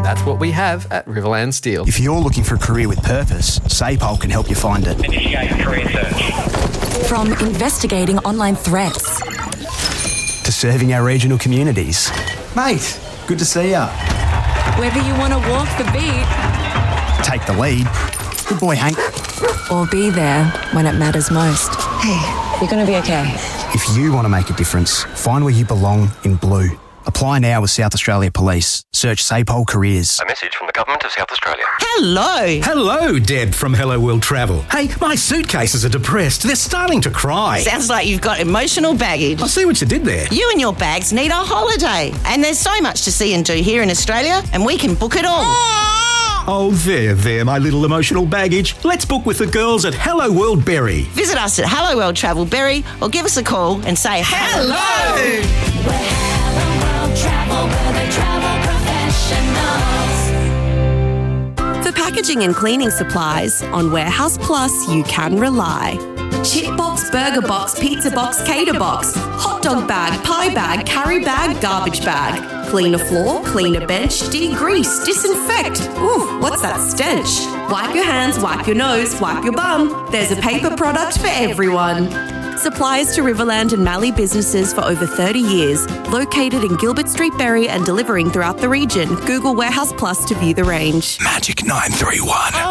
That's what we have at Riverland Steel. If you're looking for a career with purpose, SAPOL can help you find it. Initiate career search. From investigating online threats to serving our regional communities. Mate, good to see ya. Whether you want to walk the beat, take the lead. Good boy, Hank. Or be there when it matters most. Hey, you're going to be okay. If you want to make a difference, find where you belong in blue. Apply now with South Australia Police. Search SAPOL Careers. A message from the Government of South Australia. Hello. Hello, Deb from Hello World Travel. Hey, my suitcases are depressed. They're starting to cry. Sounds like you've got emotional baggage. I see what you did there. You and your bags need a holiday. And there's so much to see and do here in Australia, and we can book it all. Oh, there, my little emotional baggage. Let's book with the girls at Hello World Berry. Visit us at Hello World Travel Berry or give us a call and say hello. We're Hello World Travel, where they travel professionals. For packaging and cleaning supplies, on Warehouse Plus you can rely. Chip box, burger box, pizza box, cater box, hot dog bag, pie bag, carry bag, garbage bag. Clean a floor, clean a bench, degrease, disinfect. Ooh, what's that stench? Wipe your hands, wipe your nose, wipe your bum. There's a paper product for everyone. Suppliers to Riverland and Mallee businesses for over 30 years. Located in Gilbert Street, Berry and delivering throughout the region. Google Warehouse Plus to view the range. Magic 931.